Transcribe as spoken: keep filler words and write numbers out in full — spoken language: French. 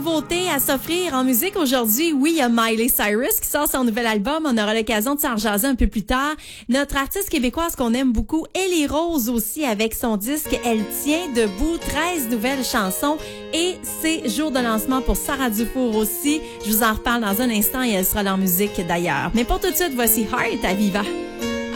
nouveautés à s'offrir en musique aujourd'hui. Oui, il y a Miley Cyrus qui sort son nouvel album. On aura l'occasion de s'en jaser un peu plus tard. Notre artiste québécoise qu'on aime beaucoup, Ellie Rose aussi, avec son disque Elle tient debout, treize nouvelles chansons. Et c'est jour de lancement pour Sarah Dufour aussi. Je vous en reparle dans un instant et elle sera dans musique d'ailleurs. Mais pour tout de suite, voici Heart à Viva.